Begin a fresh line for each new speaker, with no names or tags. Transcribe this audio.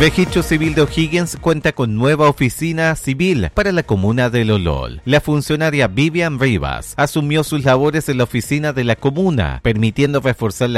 Registro Civil de O'Higgins cuenta con nueva oficina civil para la comuna de Lolol. La funcionaria Vivian Rivas asumió sus labores en la oficina de la comuna, permitiendo reforzar la